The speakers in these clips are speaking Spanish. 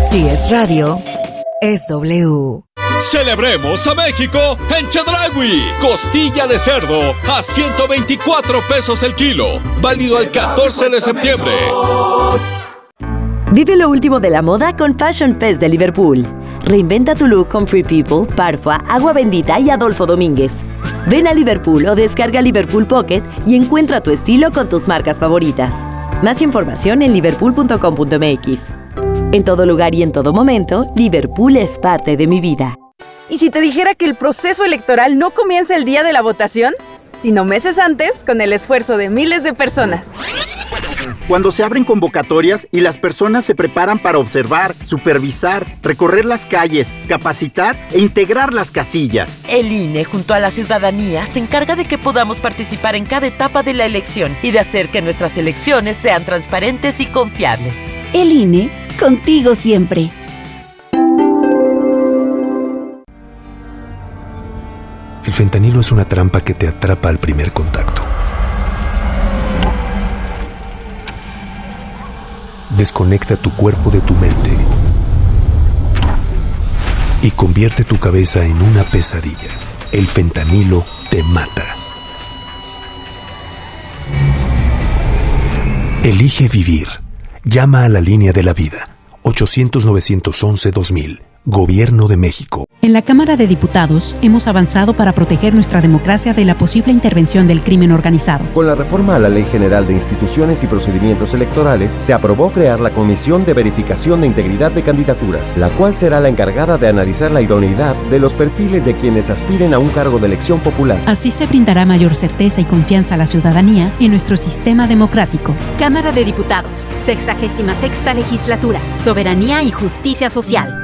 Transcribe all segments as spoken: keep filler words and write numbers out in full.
Si es radio, es W. Celebremos a México en Chedraui. Costilla de cerdo a ciento veinticuatro pesos el kilo. Válido el catorce de septiembre. Vive lo último de la moda con Fashion Fest de Liverpool. Reinventa tu look con Free People, Parfua, Agua Bendita y Adolfo Domínguez. Ven a Liverpool o descarga Liverpool Pocket y encuentra tu estilo con tus marcas favoritas. Más información en liverpool punto com punto m x. En todo lugar y en todo momento, Liverpool es parte de mi vida. ¿Y si te dijera que el proceso electoral no comienza el día de la votación, sino meses antes, con el esfuerzo de miles de personas? Cuando se abren convocatorias y las personas se preparan para observar, supervisar, recorrer las calles, capacitar e integrar las casillas. El I N E, junto a la ciudadanía, se encarga de que podamos participar en cada etapa de la elección y de hacer que nuestras elecciones sean transparentes y confiables. El I N E, contigo siempre. El fentanilo es una trampa que te atrapa al primer contacto. Desconecta tu cuerpo de tu mente y convierte tu cabeza en una pesadilla. El fentanilo te mata. Elige vivir. Llama a la línea de la vida. ochocientos, novecientos once, dos mil. Gobierno de México. En la Cámara de Diputados hemos avanzado para proteger nuestra democracia de la posible intervención del crimen organizado. Con la reforma a la Ley General de Instituciones y Procedimientos Electorales, se aprobó crear la Comisión de Verificación de Integridad de Candidaturas, la cual será la encargada de analizar la idoneidad de los perfiles de quienes aspiren a un cargo de elección popular. Así se brindará mayor certeza y confianza a la ciudadanía en nuestro sistema democrático. Cámara de Diputados, sexagésima sexta Legislatura, Soberanía y Justicia Social.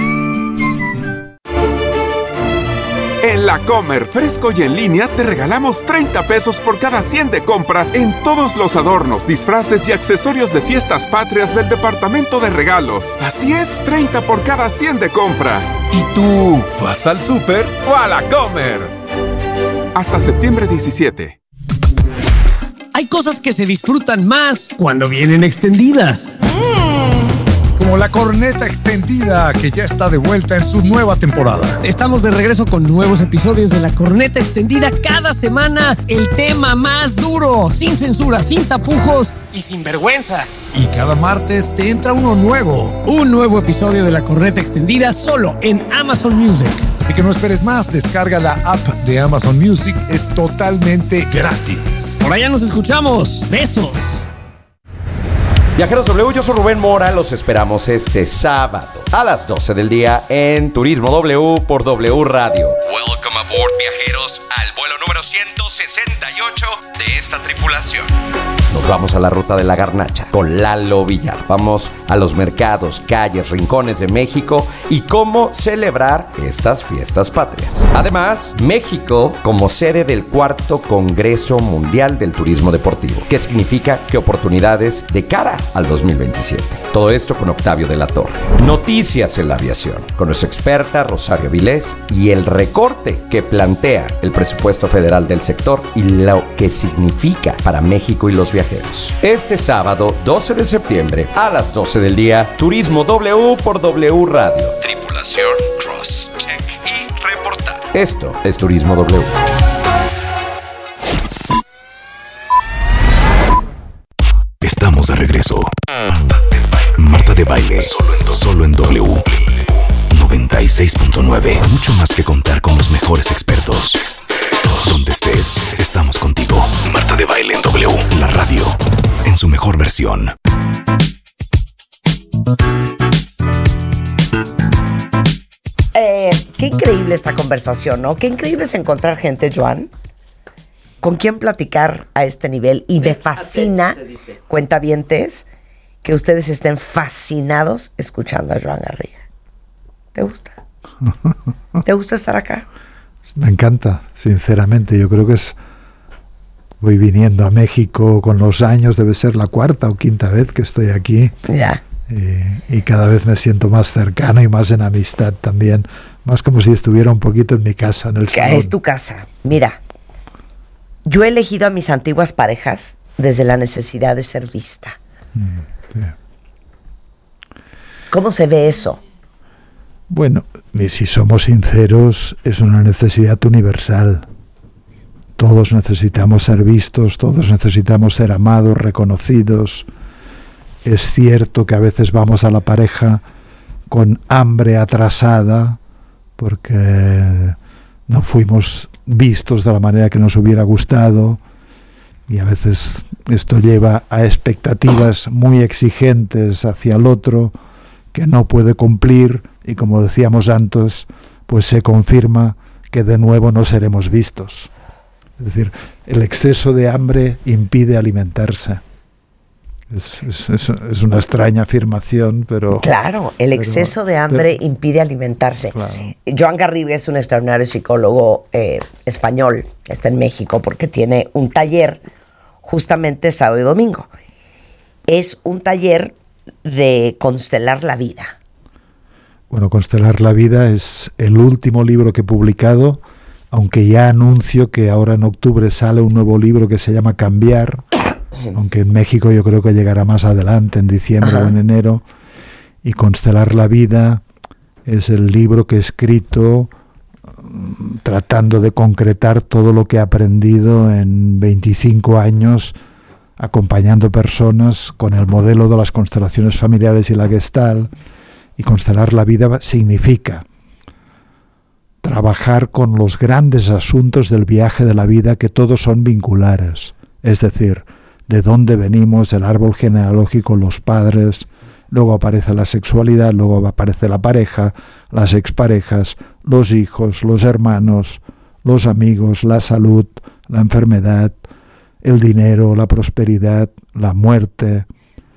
En La Comer, fresco y en línea, te regalamos treinta pesos por cada cien de compra en todos los adornos, disfraces y accesorios de fiestas patrias del departamento de regalos. Así es, treinta por cada cien de compra. ¿Y tú vas al súper o a La Comer? Hasta septiembre diecisiete. Hay cosas que se disfrutan más cuando vienen extendidas. Mm. Como la corneta extendida, que ya está de vuelta en su nueva temporada. Estamos de regreso con nuevos episodios de la corneta extendida cada semana. El tema más duro, sin censura, sin tapujos y sin vergüenza. Y cada martes te entra uno nuevo. Un nuevo episodio de la corneta extendida solo en Amazon Music. Así que no esperes más, descarga la app de Amazon Music, es totalmente gratis. Por allá nos escuchamos. Besos. Viajeros W, yo soy Rubén Mora, los esperamos este sábado a las doce del día en Turismo W por W Radio. Welcome aboard, viajeros, al vuelo número ciento sesenta y ocho de esta tripulación. Nos vamos a la ruta de la garnacha con Lalo Villar. Vamos a los mercados, calles, rincones de México y cómo celebrar estas fiestas patrias. Además, México como sede del cuarto Congreso Mundial del Turismo Deportivo. ¿Qué significa? ¿Qué oportunidades de cara al dos mil veintisiete? Todo esto con Octavio de la Torre. Noticias en la aviación con nuestra experta Rosario Vilés y el recorte que plantea el presupuesto federal del sector y lo que significa para México y los viajeros. Este sábado, doce de septiembre, a las doce del día, Turismo W por W Radio. Tripulación, cross, check y reportar. Esto es Turismo W. Estamos de regreso. Marta de Baile, solo en W. noventa y seis punto nueve. Mucho más que contar con los mejores expertos. Donde estés, estamos contigo. Marta de Baile en W, la radio, en su mejor versión. Eh, qué increíble esta conversación, ¿no? Qué increíble es encontrar gente, Joan, con quien platicar a este nivel. Y me fascina, cuentavientes, que ustedes estén fascinados escuchando a Joan Garriga. ¿Te gusta? ¿Te gusta estar acá? Me encanta, sinceramente. Yo creo que es... Voy viniendo a México con los años, debe ser la cuarta o quinta vez que estoy aquí. Ya. Yeah. Y, y cada vez me siento más cercano y más en amistad también. Más como si estuviera un poquito en mi casa, en el salón. Es tu casa. Mira, yo he elegido a mis antiguas parejas desde la necesidad de ser vista. Mm, sí. ¿Cómo se ve eso? Bueno, y si somos sinceros, es una necesidad universal. Todos necesitamos ser vistos, todos necesitamos ser amados, reconocidos. Es cierto que a veces vamos a la pareja con hambre atrasada porque no fuimos vistos de la manera que nos hubiera gustado, y a veces esto lleva a expectativas muy exigentes hacia el otro que no puede cumplir, y como decíamos antes, pues se confirma que de nuevo no seremos vistos. Es decir, el exceso de hambre impide alimentarse. Es, es, es, es una extraña afirmación, pero... Claro, el exceso pero, de hambre pero, impide alimentarse. Claro. Joan Garriga es un extraordinario psicólogo eh, español, está en México porque tiene un taller justamente sábado y domingo. Es un taller de constelar la vida. Bueno, Constelar la vida es el último libro que he publicado, aunque ya anuncio que ahora en octubre sale un nuevo libro que se llama Cambiar, aunque en México yo creo que llegará más adelante, en diciembre Ajá. o en enero. Y Constelar la vida es el libro que he escrito um, tratando de concretar todo lo que he aprendido en veinticinco años acompañando personas con el modelo de las constelaciones familiares y la Gestalt. Y constelar la vida significa trabajar con los grandes asuntos del viaje de la vida, que todos son vinculares, es decir, de dónde venimos, el árbol genealógico, los padres, luego aparece la sexualidad, luego aparece la pareja, las exparejas, los hijos, los hermanos, los amigos, la salud, la enfermedad, el dinero, la prosperidad, la muerte,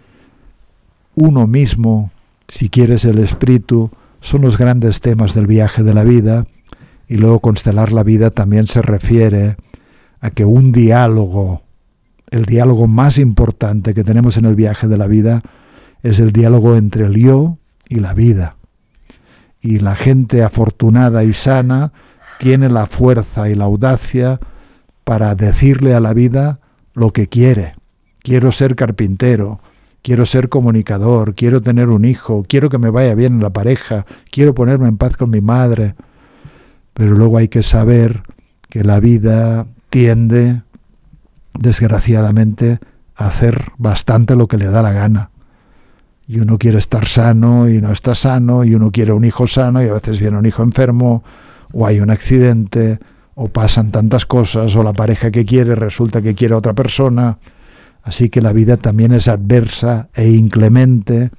uno mismo, si quieres el espíritu, son los grandes temas del viaje de la vida. Y luego constelar la vida también se refiere a que un diálogo, el diálogo más importante que tenemos en el viaje de la vida, es el diálogo entre el yo y la vida. Y la gente afortunada y sana tiene la fuerza y la audacia para decirle a la vida lo que quiere. Quiero ser carpintero, quiero ser comunicador, quiero tener un hijo, quiero que me vaya bien en la pareja, quiero ponerme en paz con mi madre. Pero luego hay que saber que la vida tiende, desgraciadamente, a hacer bastante lo que le da la gana. Y uno quiere estar sano y no está sano, y uno quiere un hijo sano y a veces viene un hijo enfermo, o hay un accidente, o pasan tantas cosas, o la pareja que quiere resulta que quiere a otra persona. Así que la vida también es adversa e inclemente,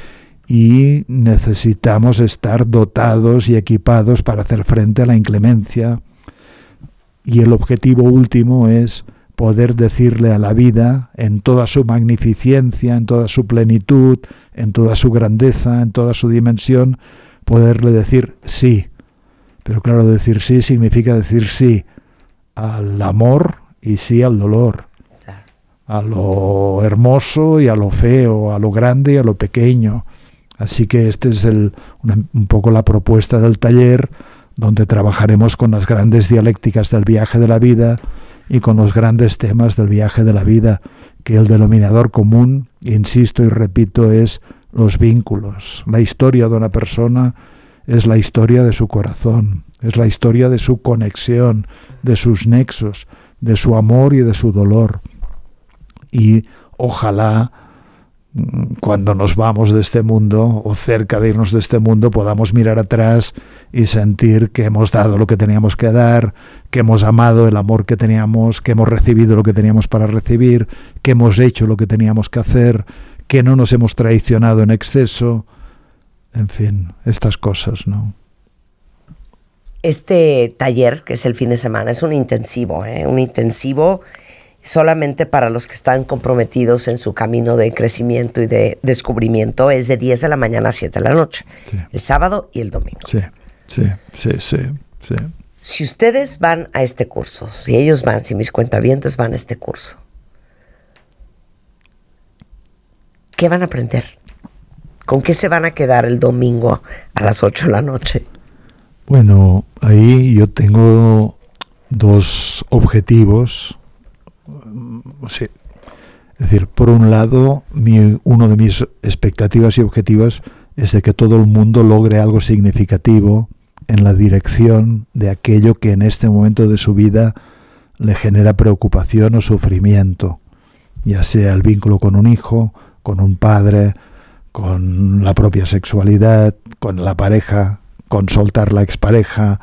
y necesitamos estar dotados y equipados para hacer frente a la inclemencia. Y el objetivo último es poder decirle a la vida, en toda su magnificencia, en toda su plenitud, en toda su grandeza, en toda su dimensión, poderle decir sí. Pero claro, decir sí significa decir sí al amor y sí al dolor, a lo hermoso y a lo feo, a lo grande y a lo pequeño. Así que este es el, una, un poco la propuesta del taller, donde trabajaremos con las grandes dialécticas del viaje de la vida y con los grandes temas del viaje de la vida, que el denominador común, insisto y repito, es los vínculos. La historia de una persona es la historia de su corazón, es la historia de su conexión, de sus nexos, de su amor y de su dolor. Y ojalá cuando nos vamos de este mundo, o cerca de irnos de este mundo, podamos mirar atrás y sentir que hemos dado lo que teníamos que dar, que hemos amado el amor que teníamos, que hemos recibido lo que teníamos para recibir, que hemos hecho lo que teníamos que hacer, que no nos hemos traicionado en exceso. En fin, estas cosas, ¿no? Este taller, que es el fin de semana, es un intensivo, ¿eh? Un intensivo solamente para los que están comprometidos en su camino de crecimiento y de descubrimiento. Es de diez de la mañana a siete de la noche, sí. El sábado y el domingo. Sí, sí, sí, sí, sí. Si ustedes van a este curso, si ellos van, si mis cuentavientes van a este curso, ¿qué van a aprender? ¿Con qué se van a quedar el domingo a las ocho de la noche? Bueno, ahí yo tengo dos objetivos. Sí. Es decir, por un lado, mi, uno de mis expectativas y objetivos es de que todo el mundo logre algo significativo en la dirección de aquello que en este momento de su vida le genera preocupación o sufrimiento, ya sea el vínculo con un hijo, con un padre, con la propia sexualidad, con la pareja, con soltar la expareja,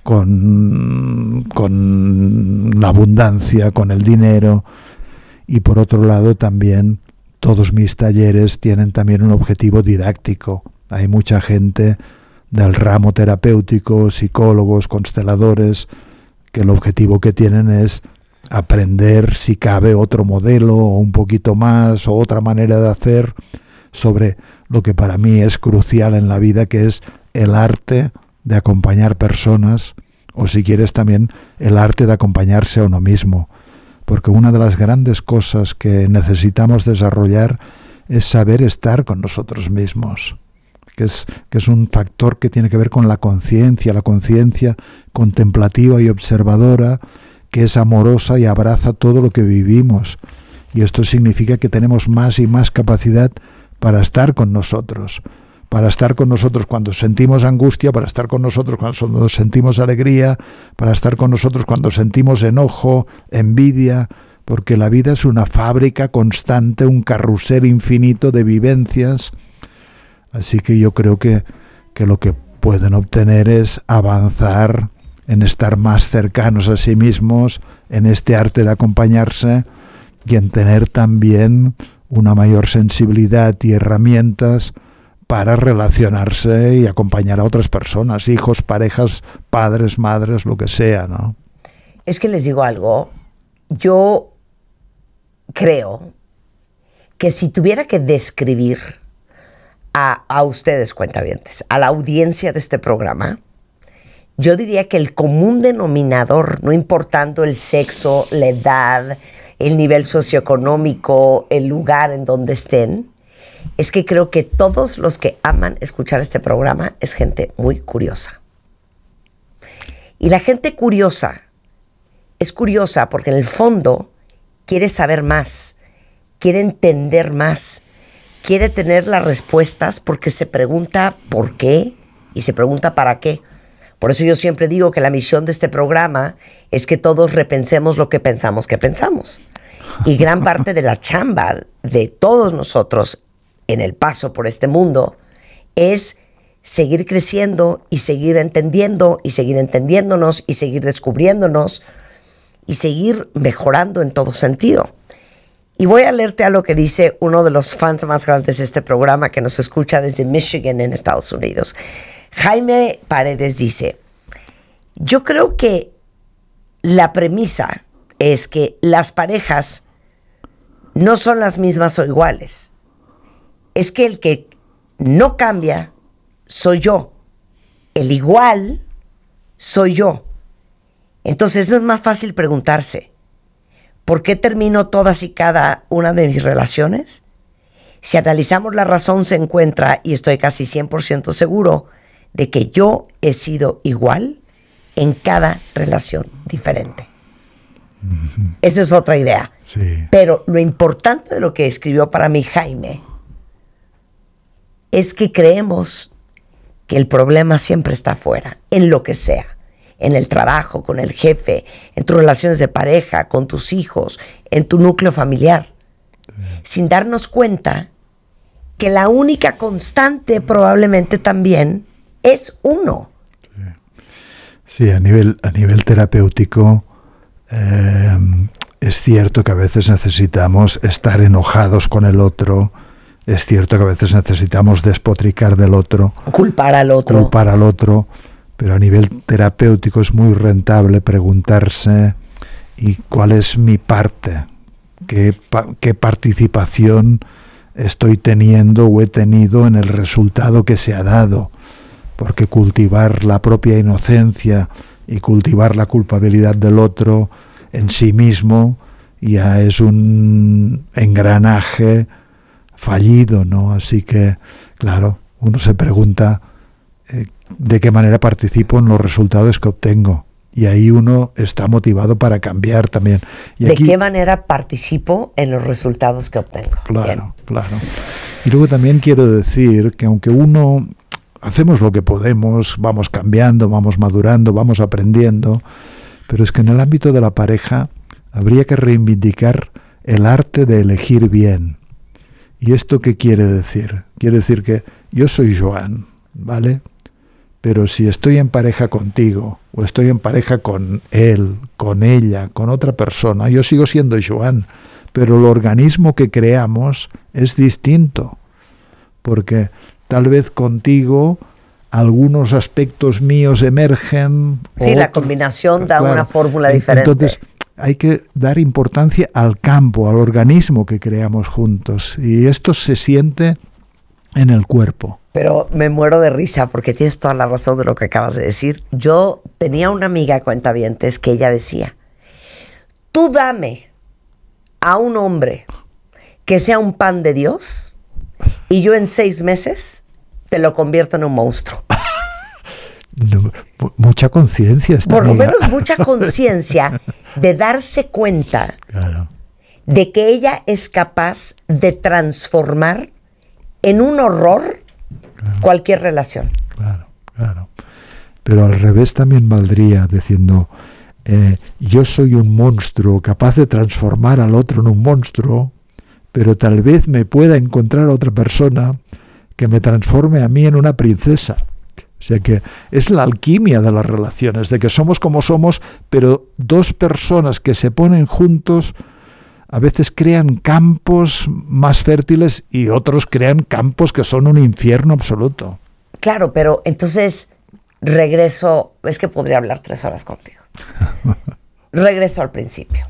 con, con la abundancia, con el dinero. Y por otro lado también todos mis talleres tienen también un objetivo didáctico. Hay mucha gente del ramo terapéutico, psicólogos, consteladores, que el objetivo que tienen es aprender, si cabe, otro modelo o un poquito más o otra manera de hacer sobre lo que para mí es crucial en la vida, que es el arte de acompañar personas, o si quieres también el arte de acompañarse a uno mismo. Porque una de las grandes cosas que necesitamos desarrollar es saber estar con nosotros mismos, que es, que es un factor que tiene que ver con la conciencia, la conciencia contemplativa y observadora, que es amorosa y abraza todo lo que vivimos. Y esto significa que tenemos más y más capacidad para estar con nosotros, para estar con nosotros cuando sentimos angustia, para estar con nosotros cuando sentimos alegría, para estar con nosotros cuando sentimos enojo, envidia, porque la vida es una fábrica constante, un carrusel infinito de vivencias. Así que yo creo que, que lo que pueden obtener es avanzar en estar más cercanos a sí mismos, en este arte de acompañarse y en tener también una mayor sensibilidad y herramientas para relacionarse y acompañar a otras personas, hijos, parejas, padres, madres, lo que sea, ¿no? Es que les digo algo, yo creo que si tuviera que describir a, a ustedes, cuentavientes, a la audiencia de este programa, yo diría que el común denominador, no importando el sexo, la edad, el nivel socioeconómico, el lugar en donde estén, es que creo que todos los que aman escuchar este programa es gente muy curiosa. Y la gente curiosa es curiosa porque en el fondo quiere saber más, quiere entender más, quiere tener las respuestas porque se pregunta por qué y se pregunta para qué. Por eso yo siempre digo que la misión de este programa es que todos repensemos lo que pensamos que pensamos. Y gran parte de la chamba de todos nosotros en el paso por este mundo es seguir creciendo y seguir entendiendo y seguir entendiéndonos y seguir descubriéndonos y seguir mejorando en todo sentido. Y voy a leerte a lo que dice uno de los fans más grandes de este programa que nos escucha desde Michigan en Estados Unidos. Jaime Paredes dice: yo creo que la premisa es que las parejas no son las mismas o iguales. Es que el que no cambia soy yo. El igual soy yo. Entonces es más fácil preguntarse, ¿por qué termino todas y cada una de mis relaciones? Si analizamos la razón se encuentra, y estoy casi cien por ciento seguro, de que yo he sido igual en cada relación diferente. Uh-huh. Esa es otra idea. Sí. Pero lo importante de lo que escribió para mí Jaime es que creemos que el problema siempre está afuera, en lo que sea, en el trabajo, con el jefe, en tus relaciones de pareja, con tus hijos, en tu núcleo familiar, sí, sin darnos cuenta que la única constante probablemente también es uno. Sí, sí a nivel, a nivel terapéutico eh, es cierto que a veces necesitamos estar enojados con el otro. Es cierto que a veces necesitamos despotricar del otro, culpar al otro, culpar al otro, pero a nivel terapéutico es muy rentable preguntarse ¿y cuál es mi parte? ¿Qué, pa- qué participación estoy teniendo o he tenido en el resultado que se ha dado? Porque cultivar la propia inocencia y cultivar la culpabilidad del otro en sí mismo ya es un engranaje fallido, ¿no? Así que, claro, uno se pregunta eh, de qué manera participo en los resultados que obtengo. y ahí uno está motivado para cambiar también. Y ¿De aquí, qué manera participo en los resultados que obtengo? Claro, Bien. claro. Y luego también quiero decir que aunque uno hacemos lo que podemos, vamos cambiando, vamos madurando, vamos aprendiendo, pero es que en el ámbito de la pareja habría que reivindicar el arte de elegir bien. ¿Y esto qué quiere decir? Quiere decir que yo soy Joan, ¿vale? Pero si estoy en pareja contigo, o estoy en pareja con él, con ella, con otra persona, yo sigo siendo Joan, pero el organismo que creamos es distinto, porque tal vez contigo algunos aspectos míos emergen. Sí, la otros, combinación da claro, una fórmula diferente. Entonces, hay que dar importancia al campo, al organismo que creamos juntos, y esto se siente en el cuerpo. Pero me muero de risa porque tienes toda la razón de lo que acabas de decir. Yo tenía una amiga cuentavientes que ella decía, tú dame a un hombre que sea un pan de Dios y yo en seis meses te lo convierto en un monstruo. No, mucha conciencia. Por lo menos mucha conciencia de darse cuenta claro. de que ella es capaz de transformar en un horror claro. cualquier relación. Claro, claro. Pero al revés también valdría diciendo, eh, yo soy un monstruo capaz de transformar al otro en un monstruo, pero tal vez me pueda encontrar otra persona que me transforme a mí en una princesa. O sea que es la alquimia de las relaciones, de que somos como somos, pero dos personas que se ponen juntos a veces crean campos más fértiles y otros crean campos que son un infierno absoluto. Claro, pero entonces regreso, es que podría hablar tres horas contigo. Regreso al principio.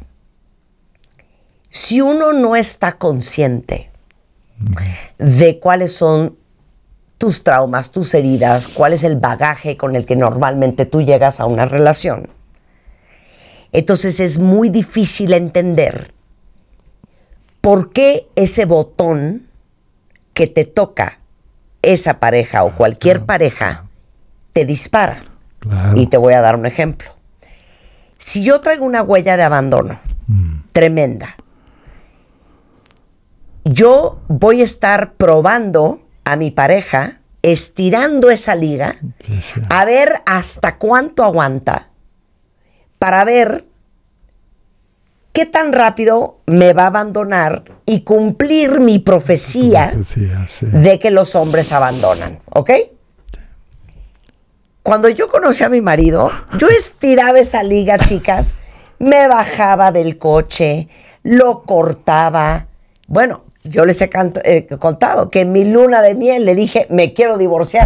Si uno no está consciente de cuáles son tus traumas, tus heridas, cuál es el bagaje con el que normalmente tú llegas a una relación, entonces es muy difícil entender por qué ese botón que te toca esa pareja o cualquier claro, pareja claro. te dispara. Claro. Y te voy a dar un ejemplo. Si yo traigo una huella de abandono mm. tremenda, yo voy a estar probando a mi pareja, estirando esa liga, sí, sí. a ver hasta cuánto aguanta, para ver qué tan rápido me va a abandonar y cumplir mi profecía, profecía sí. de que los hombres abandonan, ¿ok? Sí. Cuando yo conocí a mi marido, yo estiraba esa liga, chicas, me bajaba del coche, lo cortaba. Bueno, yo les he canto, eh, contado que en mi luna de miel le dije, me quiero divorciar.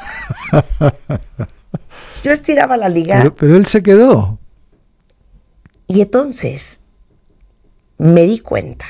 Yo estiraba la liga. Pero, pero él se quedó. Y entonces me di cuenta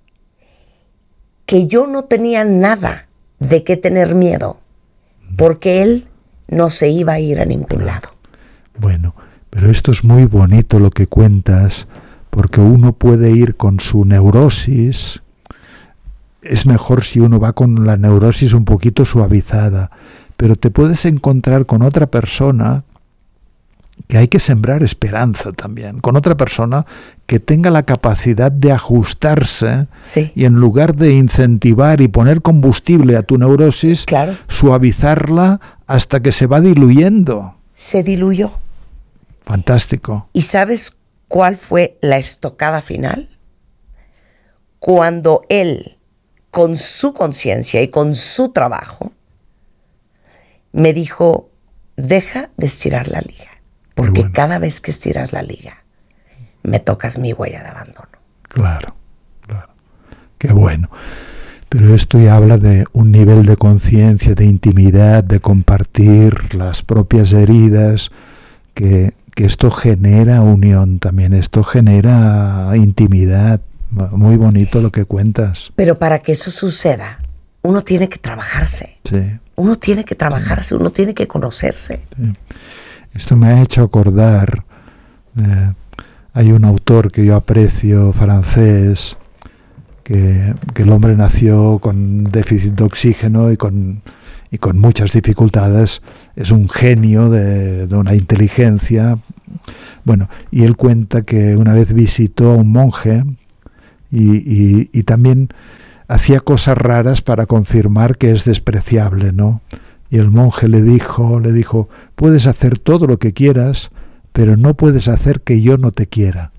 que yo no tenía nada de qué tener miedo, porque él no se iba a ir a ningún lado. Bueno, pero esto es muy bonito lo que cuentas, porque uno puede ir con su neurosis. Es mejor si uno va con la neurosis un poquito suavizada, pero te puedes encontrar con otra persona que hay que sembrar esperanza también, con otra persona que tenga la capacidad de ajustarse sí. y en lugar de incentivar y poner combustible a tu neurosis, claro. suavizarla hasta que se va diluyendo. Se diluyó. Fantástico. ¿Y sabes cuál fue la estocada final? Cuando él, con su conciencia y con su trabajo, me dijo, deja de estirar la liga. Porque bueno. cada vez que estiras la liga, me tocas mi huella de abandono. Claro, claro. Qué bueno. Pero esto ya habla de un nivel de conciencia, de intimidad, de compartir las propias heridas, que, que esto genera unión también, esto genera intimidad. Muy bonito lo que cuentas. Pero para que eso suceda, uno tiene que trabajarse. Sí. Uno tiene que trabajarse, uno tiene que conocerse. Sí. Esto me ha hecho acordar, eh, hay un autor que yo aprecio, francés, que, que el hombre nació con déficit de oxígeno y con, y con muchas dificultades. Es un genio de, de una inteligencia Bueno, y él cuenta que una vez visitó a un monje y, y, y también hacía cosas raras para confirmar que es despreciable, ¿no? Y el monje le dijo, le dijo, puedes hacer todo lo que quieras, pero no puedes hacer que yo no te quiera.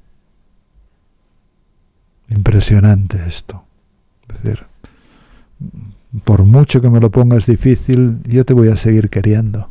Impresionante esto. Es decir, por mucho que me lo pongas difícil, yo te voy a seguir queriendo.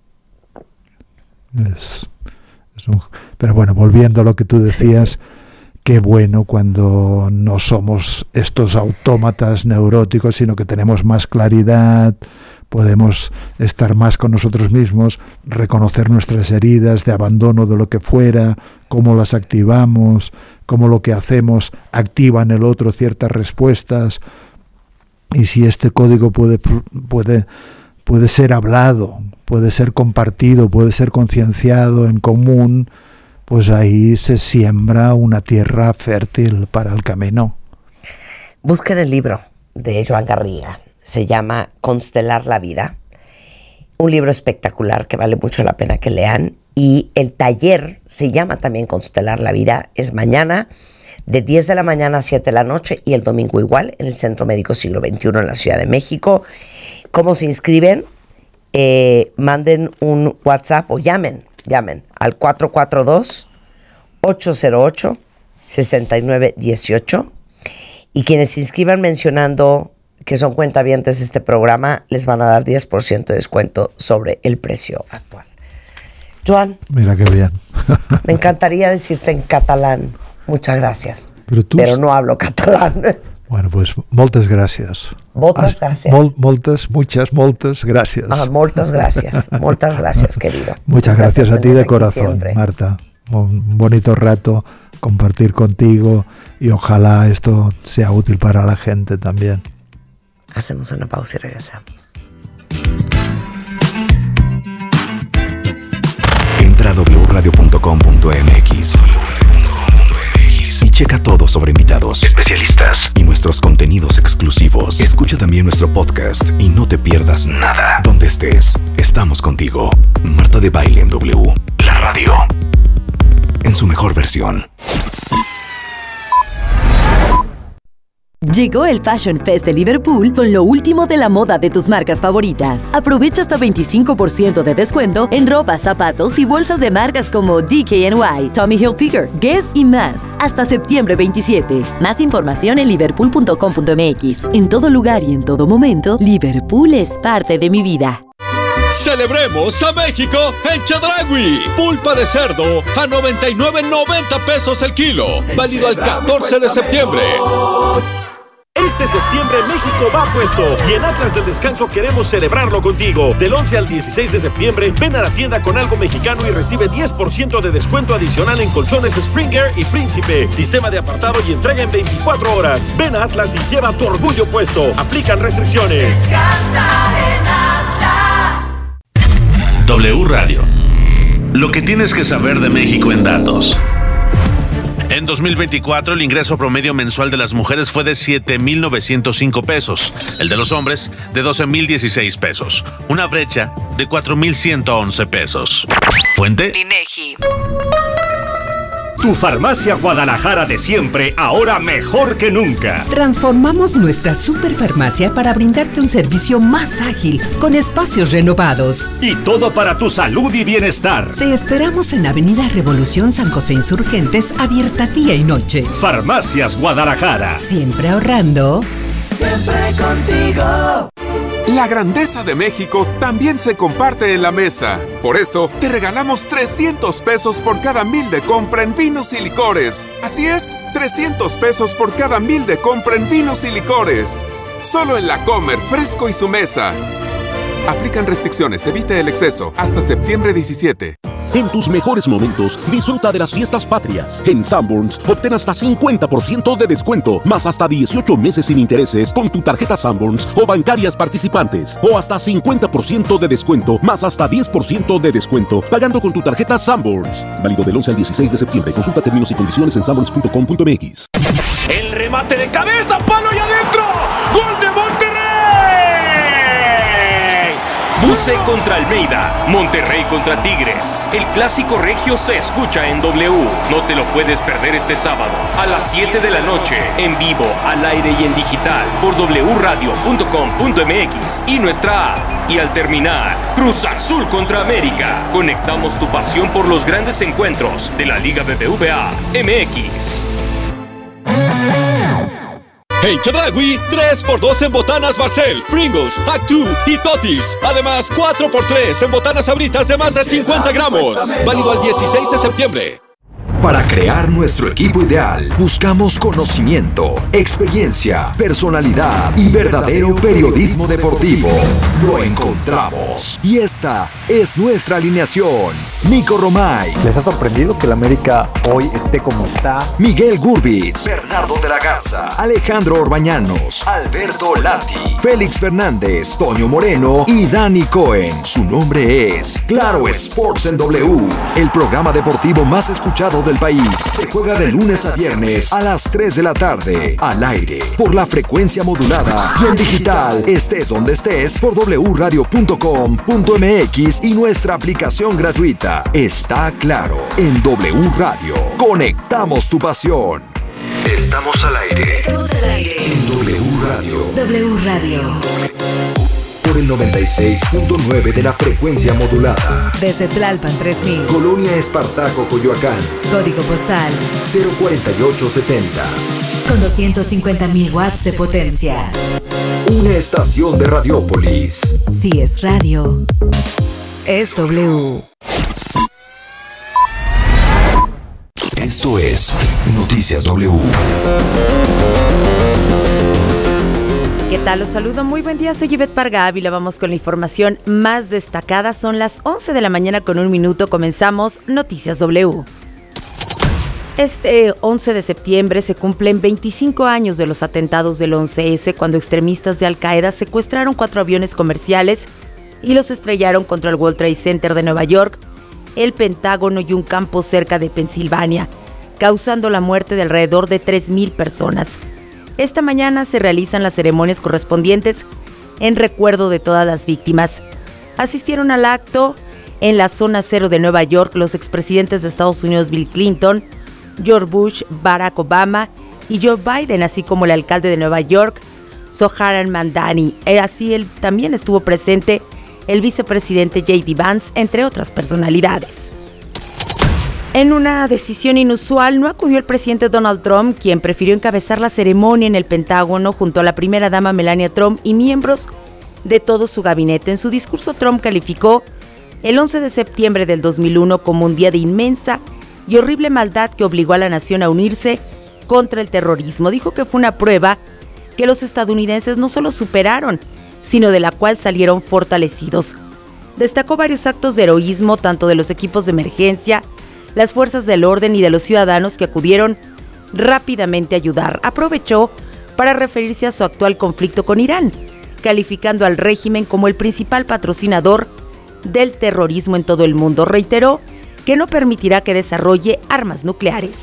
Es, es un, pero bueno, volviendo a lo que tú decías, qué bueno cuando no somos estos autómatas neuróticos, sino que tenemos más claridad, podemos estar más con nosotros mismos, reconocer nuestras heridas de abandono de lo que fuera, cómo las activamos, cómo lo que hacemos activa en el otro ciertas respuestas, y si este código puede, puede, puede ser hablado, puede ser compartido, puede ser concienciado en común, pues ahí se siembra una tierra fértil para el camino. Busquen el libro de Joan Garriga. Se llama Constelar la Vida. Un libro espectacular que vale mucho la pena que lean. Y el taller se llama también Constelar la Vida. Es mañana de diez de la mañana a siete de la noche y el domingo igual en el Centro Médico Siglo veintiuno en la Ciudad de México. ¿Cómo se inscriben? Eh, manden un WhatsApp o llamen, llamen al cuatro cuatro dos, ocho cero ocho, seis nueve uno ocho. Y quienes se inscriban mencionando que son cuentavientes de este programa, les van a dar diez por ciento de descuento sobre el precio actual. Joan. Mira qué bien. Me encantaría decirte en catalán, muchas gracias. Pero, tú... pero no hablo catalán. Bueno, pues moltes gràcies. Moltes gràcies. Mol, moltes, muchas, moltes gracias. Ah, moltes gracias, moltes gracias, querido. Muchas gracias a ti de corazón, siempre. Marta. Un bonito rato compartir contigo y ojalá esto sea útil para la gente también. Hacemos una pausa y regresamos. Entra a doble u radio punto com punto m x y checa todo sobre invitados, especialistas y nuestros contenidos exclusivos. Escucha también nuestro podcast y no te pierdas nada. Donde estés, estamos contigo. Marta de Baile en W, la radio, en su mejor versión. Llegó el Fashion Fest de Liverpool con lo último de la moda de tus marcas favoritas. Aprovecha hasta veinticinco por ciento de descuento en ropa, zapatos y bolsas de marcas como D K N Y, Tommy Hilfiger, Guess y más. Hasta septiembre veintisiete. Más información en liverpool punto com punto m x. En todo lugar y en todo momento, Liverpool es parte de mi vida. ¡Celebremos a México en Chedraui! Pulpa de cerdo a noventa y nueve noventa pesos el kilo. Válido al catorce de septiembre. Este septiembre México va puesto y en Atlas del Descanso queremos celebrarlo contigo. Del once al dieciséis de septiembre, ven a la tienda con algo mexicano y recibe diez por ciento de descuento adicional en colchones Springer y Príncipe. Sistema de apartado y entrega en veinticuatro horas. Ven a Atlas y lleva tu orgullo puesto. Aplican restricciones. Descansa en Atlas. W Radio. Lo que tienes que saber de México en datos. En dos mil veinticuatro, el ingreso promedio mensual de las mujeres fue de siete mil novecientos cinco pesos, el de los hombres de doce mil dieciséis pesos, una brecha de cuatro mil ciento once pesos. Fuente: INEGI. Tu farmacia Guadalajara de siempre, ahora mejor que nunca. Transformamos nuestra superfarmacia para brindarte un servicio más ágil, con espacios renovados. Y todo para tu salud y bienestar. Te esperamos en Avenida Revolución San José Insurgentes, abierta día y noche. Farmacias Guadalajara. Siempre ahorrando. Siempre contigo. La grandeza de México también se comparte en la mesa. Por eso, te regalamos trescientos pesos por cada mil de compra en vinos y licores. Así es, trescientos pesos por cada mil de compra en vinos y licores. Solo en La Comer, Fresco y Su Mesa. Aplican restricciones, evite el exceso. Hasta septiembre diecisiete. En tus mejores momentos, disfruta de las fiestas patrias. En Sanborns, obtén hasta cincuenta por ciento de descuento, más hasta dieciocho meses sin intereses con tu tarjeta Sanborns o bancarias participantes. O hasta cincuenta por ciento de descuento, más hasta diez por ciento de descuento, pagando con tu tarjeta Sanborns. Válido del once al dieciséis de septiembre. Consulta términos y condiciones en sanborns punto com punto m x. El remate de cabeza, palo y adentro. ¡Gol de Monterrey! U C contra Almeida, Monterrey contra Tigres. El clásico regio se escucha en W. No te lo puedes perder este sábado a las siete de la noche, en vivo, al aire y en digital por doble u radio punto com punto m x y nuestra app. Y al terminar, Cruz Azul contra América. Conectamos tu pasión por los grandes encuentros de la Liga B B V A M X. En Chedraui, tres por dos en botanas Barcel, Pringles, Actu y Totis. Además, cuatro por tres en botanas Sabritas de más de cincuenta gramos. Válido al dieciséis de septiembre. Para crear nuestro equipo ideal, buscamos conocimiento, experiencia, personalidad y verdadero periodismo deportivo. Lo encontramos. Y esta es nuestra alineación. Nico Romay. ¿Les ha sorprendido que el América hoy esté como está? Miguel Gurbitz. Bernardo de la Garza. Alejandro Orbañanos. Alberto Lati. Félix Fernández. Toño Moreno y Dani Cohen. Su nombre es Claro Sports en W. El programa deportivo más escuchado del país. Se juega de lunes a viernes a las tres de la tarde. Al aire, por la frecuencia modulada y en digital, estés donde estés, por doble u radio punto com punto m x y nuestra aplicación gratuita. Está claro, en W Radio. Conectamos tu pasión. Estamos al aire. Estamos al aire. En W Radio. W Radio. Por el noventa y seis punto nueve de la frecuencia modulada. Desde Tlalpan tres mil. Colonia Espartaco, Coyoacán. Código postal cero cuarenta y ocho setenta. Con doscientos cincuenta mil watts de potencia. Una estación de Radiópolis. Si es radio, es W. Esto es Noticias W. ¿Qué tal? Los saludo. Muy buen día. Soy Ivette Parga Ávila. Vamos con la información más destacada. Son las once de la mañana con un minuto. Comenzamos Noticias W. Este once de septiembre se cumplen veinticinco años de los atentados del once ese, cuando extremistas de Al Qaeda secuestraron cuatro aviones comerciales y los estrellaron contra el World Trade Center de Nueva York, el Pentágono y un campo cerca de Pensilvania, causando la muerte de alrededor de tres mil personas. Esta mañana se realizan las ceremonias correspondientes en recuerdo de todas las víctimas. Asistieron al acto en la zona cero de Nueva York los expresidentes de Estados Unidos Bill Clinton, George Bush, Barack Obama y Joe Biden, así como el alcalde de Nueva York, Zohran Mamdani. Así él también estuvo presente el vicepresidente J D Vance, entre otras personalidades. En una decisión inusual, no acudió el presidente Donald Trump, quien prefirió encabezar la ceremonia en el Pentágono junto a la primera dama Melania Trump y miembros de todo su gabinete. En su discurso, Trump calificó el once de septiembre del dos mil uno como un día de inmensa y horrible maldad que obligó a la nación a unirse contra el terrorismo. Dijo que fue una prueba que los estadounidenses no solo superaron, sino de la cual salieron fortalecidos. Destacó varios actos de heroísmo, tanto de los equipos de emergencia, las fuerzas del orden y de los ciudadanos que acudieron rápidamente a ayudar. Aprovechó para referirse a su actual conflicto con Irán, calificando al régimen como el principal patrocinador del terrorismo en todo el mundo. Reiteró que no permitirá que desarrolle armas nucleares.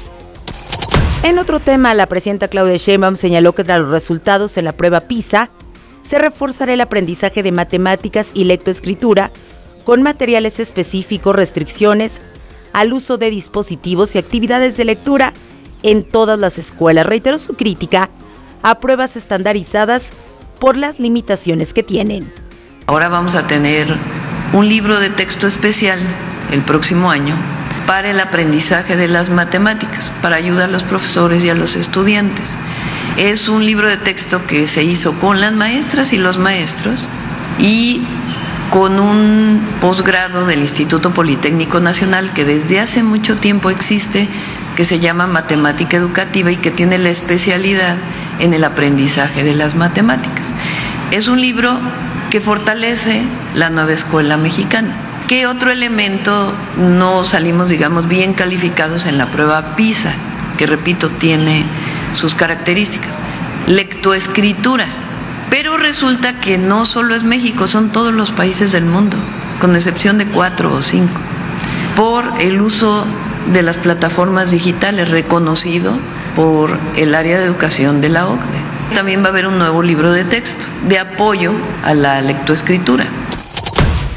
En otro tema, la presidenta Claudia Sheinbaum señaló que tras los resultados en la prueba PISA, se reforzará el aprendizaje de matemáticas y lectoescritura con materiales específicos, restricciones al uso de dispositivos y actividades de lectura en todas las escuelas. Reiteró su crítica a pruebas estandarizadas por las limitaciones que tienen. Ahora vamos a tener un libro de texto especial el próximo año para el aprendizaje de las matemáticas, para ayudar a los profesores y a los estudiantes. Es un libro de texto que se hizo con las maestras y los maestros y con un posgrado del Instituto Politécnico Nacional que desde hace mucho tiempo existe, que se llama Matemática Educativa y que tiene la especialidad en el aprendizaje de las matemáticas. Es un libro que fortalece la nueva escuela mexicana. ¿Qué otro elemento no salimos, digamos, bien calificados en la prueba PISA? Que, repito, tiene sus características. Lectoescritura. Pero resulta que no solo es México, son todos los países del mundo, con excepción de cuatro o cinco, por el uso de las plataformas digitales reconocido por el área de educación de la O C D E. También va a haber un nuevo libro de texto de apoyo a la lectoescritura.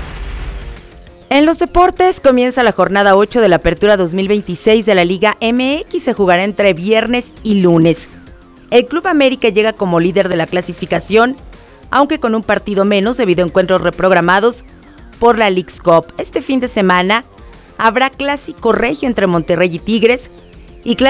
En los deportes comienza la jornada ocho de la Apertura dos mil veintiséis de la Liga M X. Se jugará entre viernes y lunes. El Club América llega como líder de la clasificación, aunque con un partido menos debido a encuentros reprogramados por la Leagues Cup. Este fin de semana habrá clásico regio entre Monterrey y Tigres y clásico